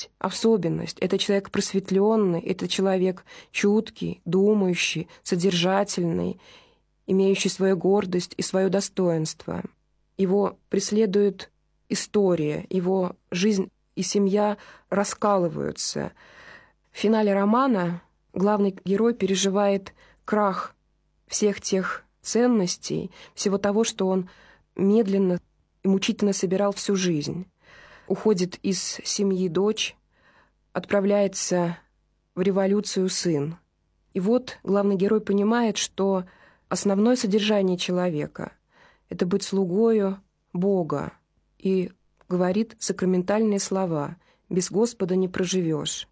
есть особенность. Это человек просветленный, это человек чуткий, думающий, содержательный, имеющий свою гордость и свое достоинство. Его преследует история, его жизнь и семья раскалываются. В финале романа главный герой переживает крах всех тех ценностей, всего того, что он медленно и мучительно собирал всю жизнь. Уходит из семьи дочь, отправляется в революцию сын. И вот главный герой понимает, что основное содержание человека — это быть слугою Бога, и говорит сакраментальные слова «без Господа не проживешь».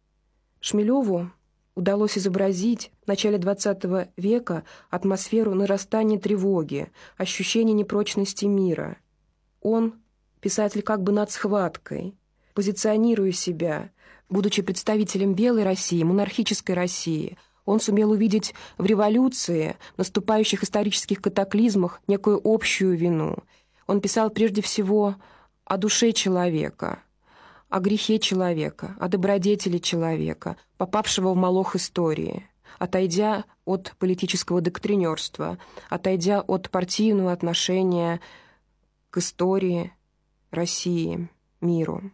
Шмелеву удалось изобразить в начале XX века атмосферу нарастания тревоги, ощущение непрочности мира. Он писатель как бы над схваткой, позиционируя себя, будучи представителем белой России, монархической России. Он сумел увидеть в революции, в наступающих исторических катаклизмах некую общую вину. Он писал прежде всего о душе человека, о грехе человека, о добродетели человека, попавшего в молох истории, отойдя от политического доктринерства, отойдя от партийного отношения к истории России, миру.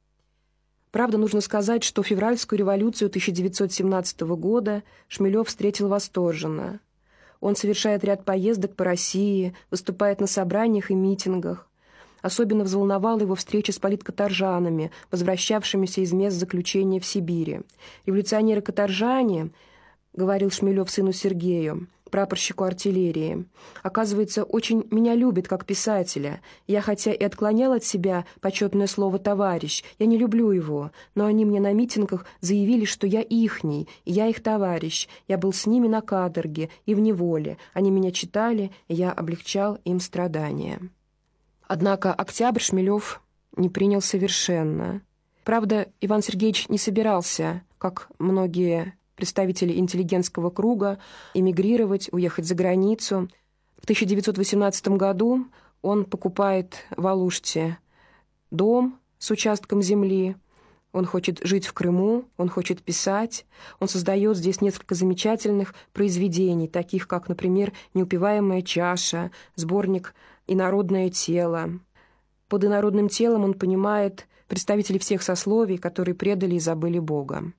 Правда, нужно сказать, что февральскую революцию 1917 года Шмелев встретил восторженно. Он совершает ряд поездок по России, выступает на собраниях и митингах. Особенно взволновала его встреча с политкаторжанами, возвращавшимися из мест заключения в Сибири. «Революционеры-каторжане, — говорил Шмелев сыну Сергею, прапорщику артиллерии, — оказывается, очень меня любят как писателя. Я хотя и отклонял от себя почетное слово «товарищ», я не люблю его, но они мне на митингах заявили, что я ихний, и я их товарищ. Я был с ними на каторге и в неволе. Они меня читали, и я облегчал им страдания». Однако октябрь Шмелев не принял совершенно. Правда, Иван Сергеевич не собирался, как многие представители интеллигентского круга, эмигрировать, уехать за границу. В 1918 году он покупает в Алуште дом с участком земли. Он хочет жить в Крыму, он хочет писать. Он создает здесь несколько замечательных произведений, таких как, например, «Неупиваемая чаша», сборник «Инородное тело». Под инородным телом он понимает представителей всех сословий, которые предали и забыли Бога.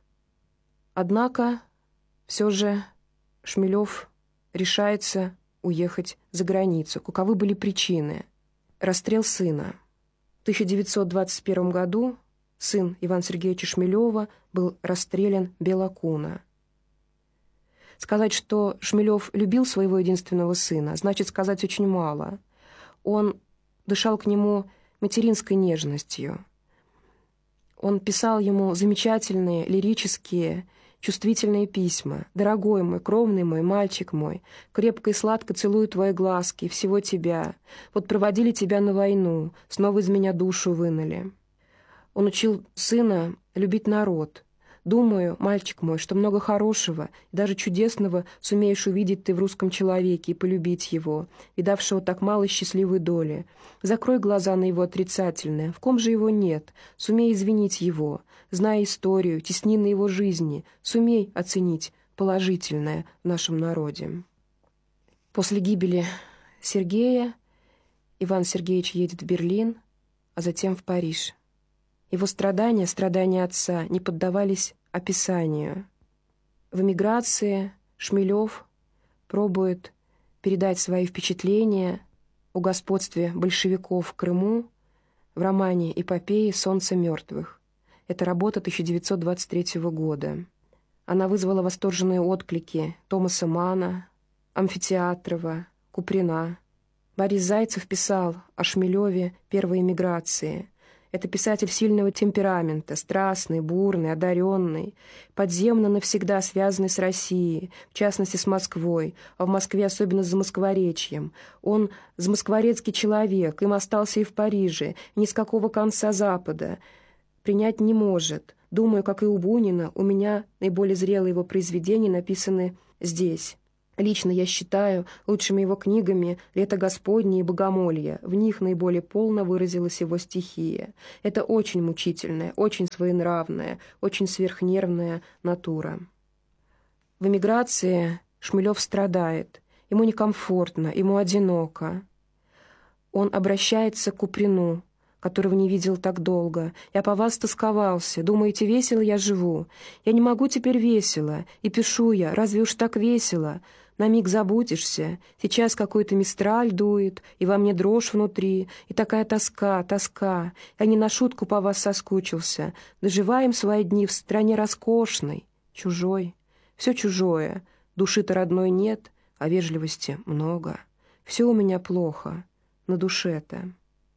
Однако все же Шмелев решается уехать за границу. Каковы были причины? Расстрел сына. В 1921 году сын Ивана Сергеевича Шмелева был расстрелян Бела Куна. Сказать, что Шмелев любил своего единственного сына, значит сказать очень мало. Он дышал к нему материнской нежностью. Он писал ему замечательные, лирические, чувствительные письма. «Дорогой мой, кровный мой, мальчик мой, крепко и сладко целую твои глазки, всего тебя. Вот проводили тебя на войну, снова из меня душу вынули». Он учил сына любить народ. «Думаю, мальчик мой, что много хорошего и даже чудесного сумеешь увидеть ты в русском человеке и полюбить его, видавшего так мало счастливой доли. Закрой глаза на его отрицательное, в ком же его нет, сумей извинить его, зная историю, теснины его жизни, сумей оценить положительное в нашем народе». После гибели Сергея Иван Сергеевич едет в Берлин, а затем в Париж. Его страдания, страдания отца, не поддавались описанию. В эмиграции Шмелев пробует передать свои впечатления о господстве большевиков в Крыму в романе эпопеи «Солнце мертвых». Это работа 1923 года. Она вызвала восторженные отклики Томаса Манна, Амфитеатрова, Куприна. Борис Зайцев писал о Шмелеве первой эмиграции. Это писатель сильного темперамента, страстный, бурный, одаренный, подземно навсегда связанный с Россией, в частности с Москвой, а в Москве особенно с Замоскворечьем. Он замоскворецкий человек, им остался и в Париже, ни с какого конца Запада. Принять не может. Думаю, как и у Бунина, у меня наиболее зрелые его произведения написаны здесь. Лично я считаю лучшими его книгами «Лето Господне» и «Богомолье». В них наиболее полно выразилась его стихия. Это очень мучительная, очень своенравная, очень сверхнервная натура. В эмиграции Шмелев страдает. Ему некомфортно, ему одиноко. Он обращается к Куприну, которого не видел так долго. «Я по вас тосковался. Думаете, весело я живу? Я не могу теперь весело. И пишу я. Разве уж так весело? На миг забудешься. Сейчас какой-то мистраль дует, и во мне дрожь внутри, и такая тоска, тоска. Я не на шутку по вас соскучился. Доживаем свои дни в стране роскошной, чужой. Все чужое. Души-то родной нет, а вежливости много. Все у меня плохо. На душе-то».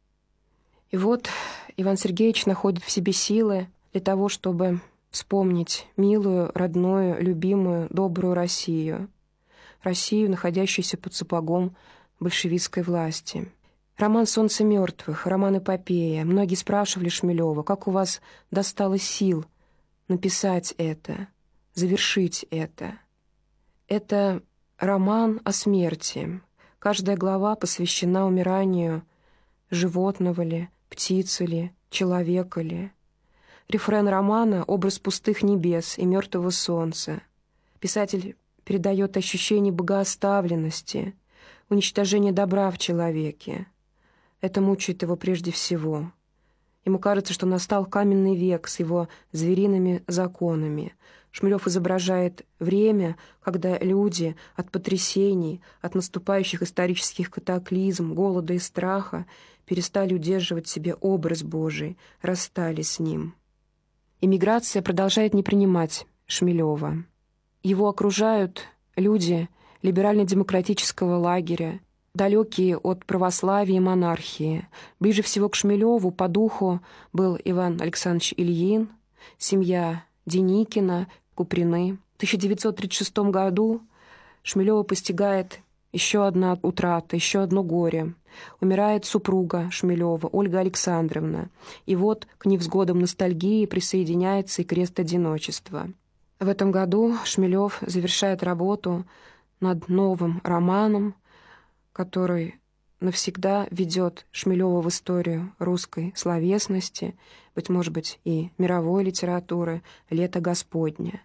И вот Иван Сергеевич находит в себе силы для того, чтобы вспомнить милую, родную, любимую, добрую Россию. Россию, находящуюся под сапогом большевистской власти. Роман «Солнце мертвых», роман «Эпопея». Многие спрашивали Шмелева, как у вас досталось сил написать это, завершить это. Это роман о смерти. Каждая глава посвящена умиранию животного ли, птицы ли, человека ли. Рефрен романа — образ пустых небес и мертвого солнца. Писатель передает ощущение богооставленности, уничтожения добра в человеке. Это мучает его прежде всего. Ему кажется, что настал каменный век с его звериными законами. Шмелев изображает время, когда люди от потрясений, от наступающих исторических катаклизм, голода и страха перестали удерживать в себе образ Божий, расстались с ним. Эмиграция продолжает не принимать Шмелева. Его окружают люди либерально-демократического лагеря, далекие от православия и монархии. Ближе всего к Шмелеву по духу был Иван Александрович Ильин, семья Деникина, Куприны. В 1936 году Шмелева постигает еще одна утрата, еще одно горе. Умирает супруга Шмелева, Ольга Александровна. И вот к невзгодам ностальгии присоединяется и крест одиночества. В этом году Шмелев завершает работу над новым романом, который навсегда ведет Шмелева в историю русской словесности, быть может, и мировой литературы, «Лето Господне».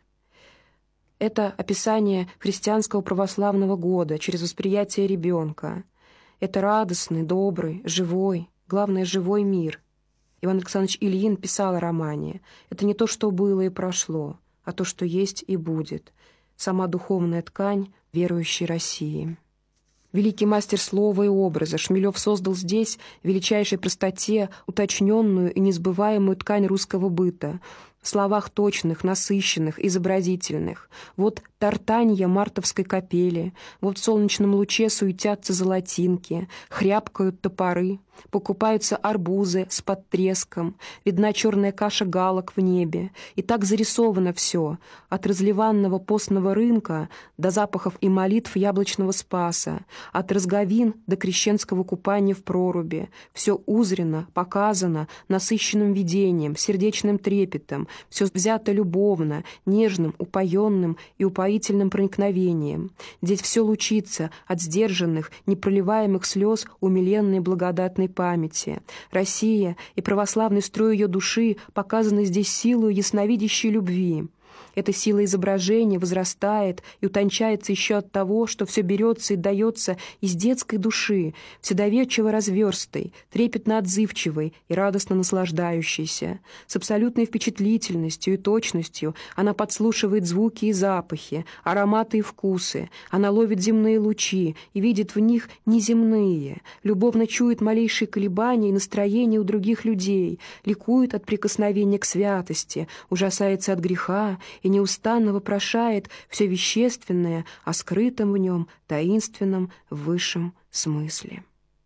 Это описание христианского православного года через восприятие ребенка. Это радостный, добрый, живой, главное, живой мир. Иван Александрович Ильин писал о романе. Это не то, что было и прошло, а то, что есть и будет. Сама духовная ткань верующей России. Великий мастер слова и образа, Шмелев создал здесь в величайшей простоте уточненную и несбываемую ткань русского быта, в словах точных, насыщенных, изобразительных. Вот тартанья мартовской капели, вот в солнечном луче суетятся золотинки, хряпкают топоры, покупаются арбузы с подтреском, видна черная каша галок в небе. И так зарисовано все, от разливанного постного рынка до запахов и молитв яблочного спаса, от розговин до крещенского купания в проруби. Все узрено, показано насыщенным видением, сердечным трепетом, все взято любовно, нежным, упоенным и упоительным проникновением. Здесь все лучится от сдержанных, непроливаемых слез умиленной благодатной памяти. Россия и православный строй ее души показаны здесь силою ясновидящей любви. Эта сила изображения возрастает и утончается еще от того, что все берется и дается из детской души, вседоверчиво разверстой, трепетно отзывчивой и радостно наслаждающейся. С абсолютной впечатлительностью и точностью она подслушивает звуки и запахи, ароматы и вкусы. Она ловит земные лучи и видит в них неземные, любовно чует малейшие колебания и настроения у других людей, ликует от прикосновения к святости, ужасается от греха и неустанно вопрошает все вещественное о скрытом в нем таинственном высшем смысле.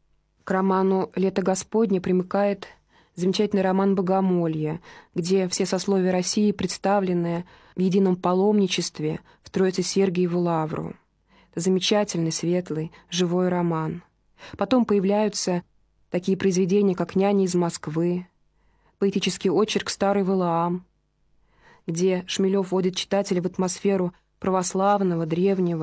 К роману «Лето Господне» примыкает замечательный роман «Богомолье», где все сословия России представлены в едином паломничестве в Троице-Сергиеву лавру. Это замечательный, светлый, живой роман. Потом появляются такие произведения, как «Няня из Москвы», поэтический очерк «Старый Валаам», где Шмелев вводит читателя в атмосферу православного, древнего,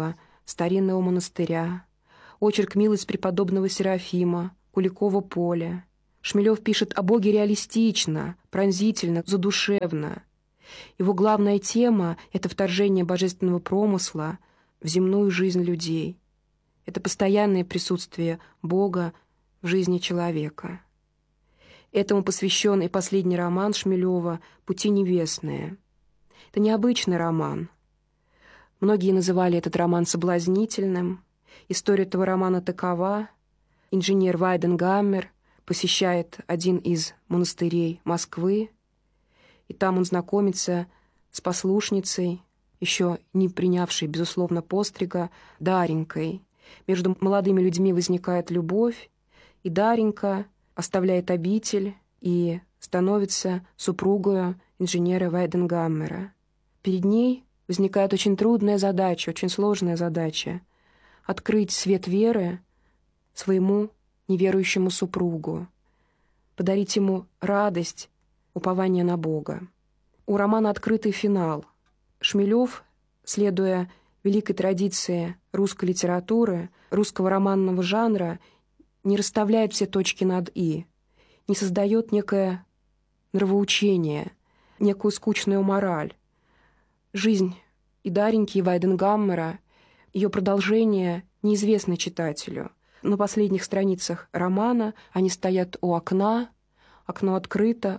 старинного монастыря, очерк «Милость преподобного Серафима», «Куликово поле». Шмелев пишет о Боге реалистично, пронзительно, задушевно. Его главная тема — это вторжение божественного промысла в земную жизнь людей. Это постоянное присутствие Бога в жизни человека. Этому посвящен и последний роман Шмелева «Пути небесные». Это необычный роман. Многие называли этот роман соблазнительным. История этого романа такова. Инженер Вайденгаммер посещает один из монастырей Москвы, и там он знакомится с послушницей, еще не принявшей, безусловно, пострига, Даренькой. Между молодыми людьми возникает любовь, и Даренька оставляет обитель и становится супругой инженера Вайденгаммера. Перед ней возникает очень трудная задача, очень сложная задача — открыть свет веры своему неверующему супругу, подарить ему радость, упование на Бога. У романа открытый финал. Шмелев, следуя великой традиции русской литературы, русского романного жанра, не расставляет все точки над «и», не создает некое нравоучение, некую скучную мораль. Жизнь и Дареньки, и Вайденгаммера, ее продолжение неизвестно читателю. На последних страницах романа они стоят у окна, окно открыто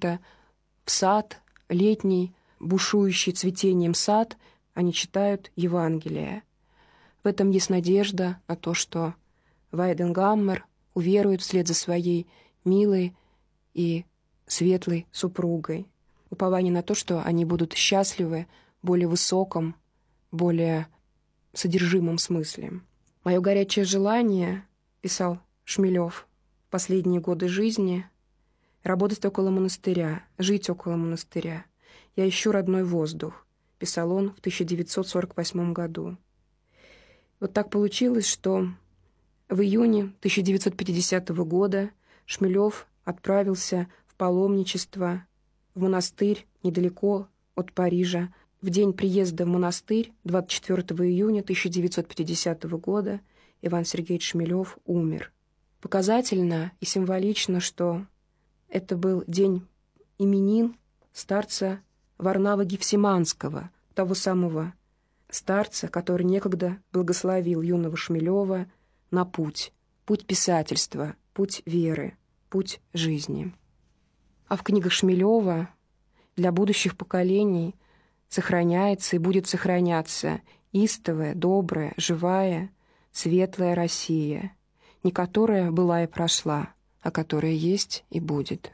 в сад, летний, бушующий цветением сад, они читают Евангелие. В этом есть надежда на то, что Вайденгаммер уверует вслед за своей милой и светлой супругой. Упование на то, что они будут счастливы в более высоком, более содержимом смысле. «Мое горячее желание», — писал Шмелев в последние годы жизни, — «работать около монастыря, жить около монастыря. Я ищу родной воздух», — писал он в 1948 году. Вот так получилось, что в июне 1950 года Шмелев отправился в паломничество в монастырь недалеко от Парижа. В день приезда в монастырь, 24 июня 1950 года, Иван Сергеевич Шмелев умер. Показательно и символично, что это был день именин старца Варнава Гефсиманского, того самого старца, который некогда благословил юного Шмелева на путь писательства, путь веры, путь жизни. А в книгах Шмелева для будущих поколений сохраняется и будет сохраняться истовая, добрая, живая, светлая Россия, не которая была и прошла, а которая есть и будет.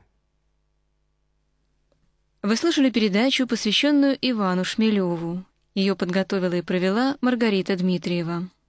Вы слушали передачу, посвященную Ивану Шмелеву. Ее подготовила и провела Маргарита Дмитриева.